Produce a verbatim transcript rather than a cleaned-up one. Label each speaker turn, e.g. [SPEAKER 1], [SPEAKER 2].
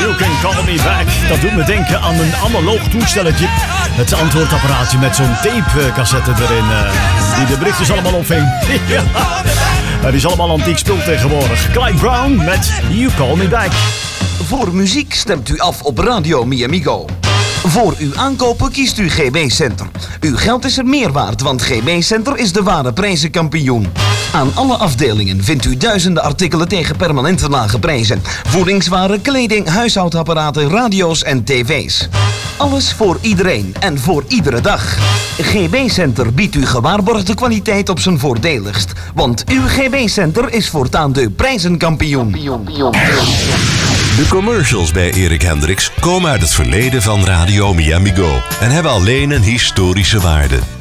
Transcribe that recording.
[SPEAKER 1] You Can Call Me Back. Dat doet me denken aan een analoog toestelletje. Het antwoordapparaatje met zo'n tape-cassette erin. Uh, die de berichtjes allemaal opving. Ja. Het is allemaal antiek spul tegenwoordig. Clyde Brown met You Call Me Back.
[SPEAKER 2] Voor muziek stemt u af op Radio Mi Amigo. Voor uw aankopen kiest u G B Center. Uw geld is er meer waard, want G B Center is de ware prijzenkampioen. Aan alle afdelingen vindt u duizenden artikelen tegen permanente lage prijzen. Voedingswaren, kleding, huishoudapparaten, radio's en tv's. Alles voor iedereen en voor iedere dag. G B Center biedt u gewaarborgde kwaliteit op zijn voordeligst. Want uw G B Center is voortaan de prijzenkampioen.
[SPEAKER 3] De commercials bij Erik Hendricks komen uit het verleden van Radio Mi Amigo en hebben alleen een historische waarde.